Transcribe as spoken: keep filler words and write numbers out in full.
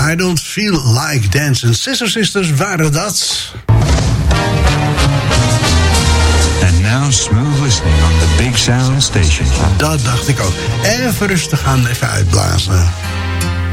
I Don't Feel Like Dancing. Sister Sisters waren dat. And now smooth listening on the Big Sound Station. Dat dacht ik ook. Even rustig aan, even uitblazen.